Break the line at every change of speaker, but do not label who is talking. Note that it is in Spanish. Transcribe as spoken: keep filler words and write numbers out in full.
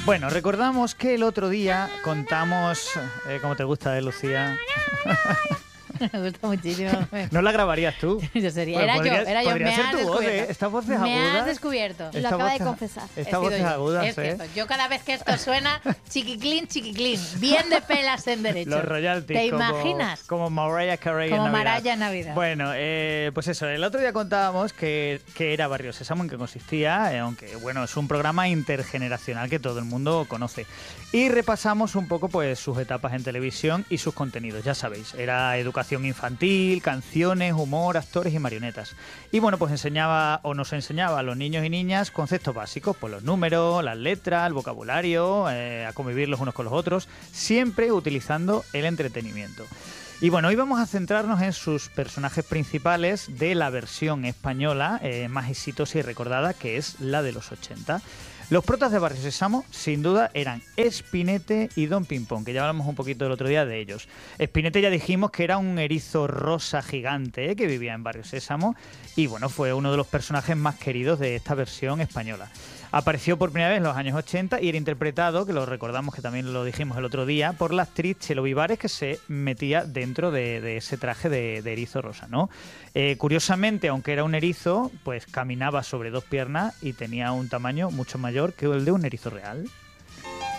Bueno, recordamos que el otro día contamos... Eh, ¿Cómo te gusta, eh, Lucía?
Me gusta muchísimo.
¿No la grabarías tú?
Yo sería.
Bueno,
Era yo,
podrías-
era yo.
podría
Me
ser
has
tu voz,
descubierto.
¿eh? Estas voces
Me has
agudas.
descubierto.
Esta
Lo acaba de
voz-
confesar.
Estas
He sido
voces
yo.
agudas,
Es
¿eh?
cierto. Yo cada vez que esto suena, chiquiclín, chiquiclín. Bien de pelas en derecho.
Los royalties.
¿Te
como-
imaginas?
Como Mariah Carey
Como
en Navidad.
Mariah en Navidad.
Bueno, eh, pues eso, el otro día contábamos que, que era Barrio Sésamo, en qué consistía, eh, aunque bueno, es un programa intergeneracional que todo el mundo conoce. Y repasamos un poco pues sus etapas en televisión y sus contenidos, ya sabéis, era educación infantil, canciones, humor, actores y marionetas. Y bueno, pues enseñaba o nos enseñaba a los niños y niñas conceptos básicos, pues los números, las letras, el vocabulario, eh, a convivir los unos con los otros, siempre utilizando el entretenimiento. Y bueno, hoy vamos a centrarnos en sus personajes principales de la versión española eh, más exitosa y recordada, que es la de los ochenta. Los protas de Barrio Sésamo, sin duda, eran Espinete y Don Pimpón, que ya hablamos un poquito el otro día de ellos. Espinete ya dijimos que era un erizo rosa gigante eh, que vivía en Barrio Sésamo y bueno, fue uno de los personajes más queridos de esta versión española. Apareció por primera vez en los años ochenta y era interpretado, que lo recordamos que también lo dijimos el otro día, por la actriz Chelo Vivares, que se metía dentro de, de ese traje de, de erizo rosa, ¿no? Eh, curiosamente, aunque era un erizo, pues caminaba sobre dos piernas y tenía un tamaño mucho mayor que el de un erizo real.